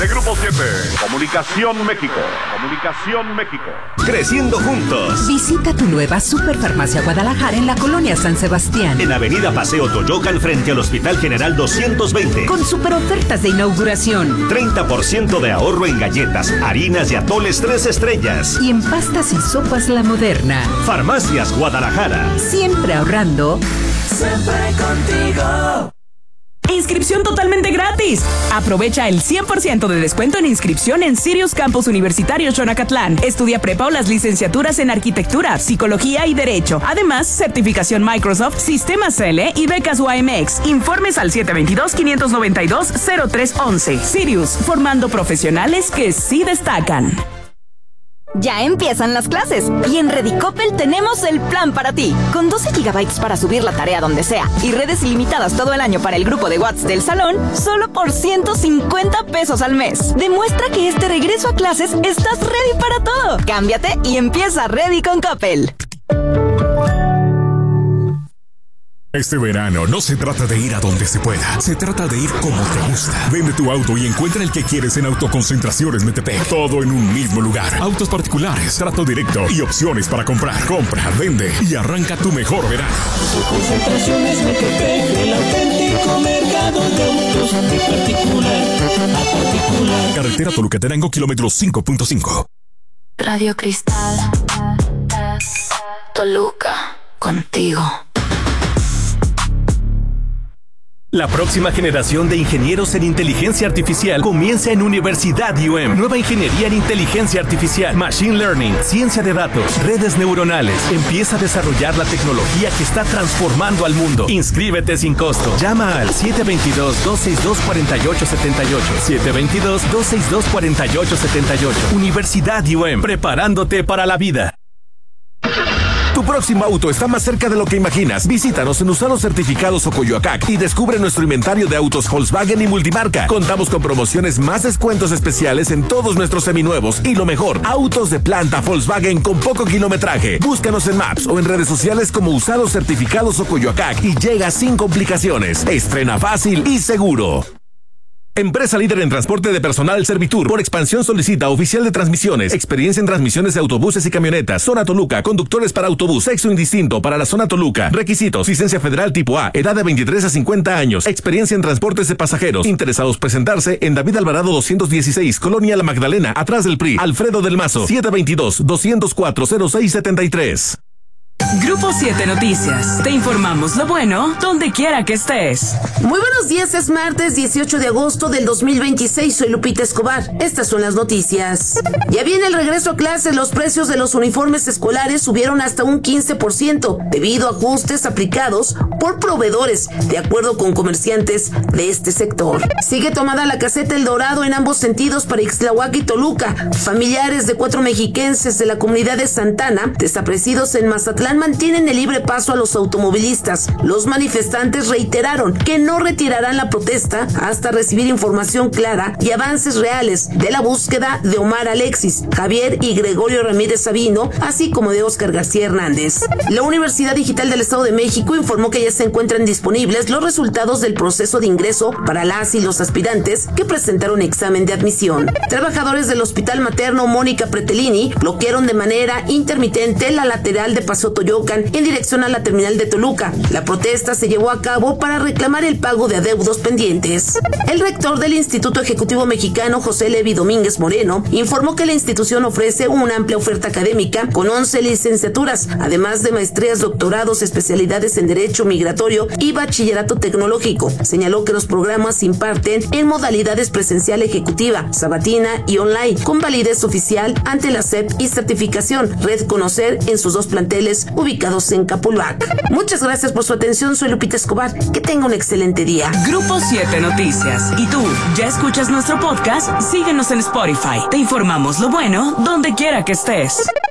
De Grupo 7, Comunicación México. Comunicación México. Creciendo juntos. Visita tu nueva Superfarmacia Guadalajara en la colonia San Sebastián. En Avenida Paseo Toyocan frente al Hospital General 220. Con super ofertas de inauguración. 30% de ahorro en galletas, harinas y atoles 3 estrellas. Y en pastas y sopas La Moderna. Farmacias Guadalajara. Siempre ahorrando. Siempre contigo. Inscripción totalmente gratis. Aprovecha el 100% de descuento en inscripción en Sirius Campus Universitario Xonacatlán. Estudia prepa o las licenciaturas en Arquitectura, Psicología y Derecho. Además, certificación Microsoft, Sistemas L y becas UAMX. Informes al 722-592-0311. Sirius, formando profesionales que sí destacan. Ya empiezan las clases y en Redicopel tenemos el plan para ti. Con 12 GB para subir la tarea donde sea y redes ilimitadas todo el año para el grupo de WhatsApp del salón, solo por 150 pesos al mes. Demuestra que este regreso a clases estás ready para todo. Cámbiate y empieza Ready con Coppel. Este verano no se trata de ir a donde se pueda, se trata de ir como te gusta. Vende tu auto y encuentra el que quieres en Autoconcentraciones Metepec. Todo en un mismo lugar. Autos particulares, trato directo y opciones para comprar. Compra, vende y arranca tu mejor verano. Autoconcentraciones Metepec, el auténtico mercado de autos de particular a particular. Carretera Toluca-Tenango, kilómetro 5.5. Radio Cristal, Toluca, contigo. La próxima generación de ingenieros en inteligencia artificial comienza en Universidad UM. Nueva ingeniería en inteligencia artificial, machine learning, ciencia de datos, redes neuronales. Empieza a desarrollar la tecnología que está transformando al mundo. Inscríbete sin costo. Llama al 722-262-4878. 722-262-4878. Universidad UM, preparándote para la vida. Tu próximo auto está más cerca de lo que imaginas. Visítanos en Usados Certificados Ocoyoacac y descubre nuestro inventario de autos Volkswagen y multimarca. Contamos con promociones más descuentos especiales en todos nuestros seminuevos y lo mejor, autos de planta Volkswagen con poco kilometraje. Búscanos en Maps o en redes sociales como Usados Certificados Ocoyoacac y llega sin complicaciones. Estrena fácil y seguro. Empresa líder en transporte de personal Servitur. Por expansión solicita oficial de transmisiones, experiencia en transmisiones de autobuses y camionetas. Zona Toluca, conductores para autobús, sexo indistinto para la zona Toluca. Requisitos: licencia federal tipo A, edad de 23 a 50 años, experiencia en transportes de pasajeros. Interesados presentarse en David Alvarado 216, Colonia La Magdalena, atrás del PRI. Alfredo del Mazo, 722-204-0673. Grupo 7 Noticias. Te informamos lo bueno donde quiera que estés. Muy buenos días, es martes 18 de agosto del 2026. Soy Lupita Escobar. Estas son las noticias. Ya viene el regreso a clases. Los precios de los uniformes escolares subieron hasta un 15% debido a ajustes aplicados por proveedores, de acuerdo con comerciantes de este sector. Sigue tomada la caseta El Dorado en ambos sentidos para Ixtlahuaca y Toluca. Familiares de 4 mexiquenses de la comunidad de Santana, desaparecidos en Mazatlán, mantienen el libre paso a los automovilistas. Los manifestantes reiteraron que no retirarán la protesta hasta recibir información clara y avances reales de la búsqueda de Omar Alexis, Javier y Gregorio Ramírez Sabino, así como de Óscar García Hernández. La Universidad Digital del Estado de México informó que ya se encuentran disponibles los resultados del proceso de ingreso para las y los aspirantes que presentaron examen de admisión. Trabajadores del Hospital Materno Mónica Pretelini bloquearon de manera intermitente la lateral de Paseo Toyocan en dirección a la terminal de Toluca. La protesta se llevó a cabo para reclamar el pago de adeudos pendientes. El rector del Instituto Ejecutivo Mexicano, José Levi Domínguez Moreno, informó que la institución ofrece una amplia oferta académica con 11 licenciaturas, además de maestrías, doctorados, especialidades en Derecho Migratorio y Bachillerato Tecnológico. Señaló que los programas se imparten en modalidades presencial ejecutiva, sabatina y online, con validez oficial ante la SEP y certificación Red Conocer en sus 2 planteles ubicados en Capulhuac. Muchas gracias por su atención. Soy Lupita Escobar. Que tenga un excelente día. Grupo 7 Noticias. ¿Y tú, ya escuchas nuestro podcast? Síguenos en Spotify. Te informamos lo bueno donde quiera que estés.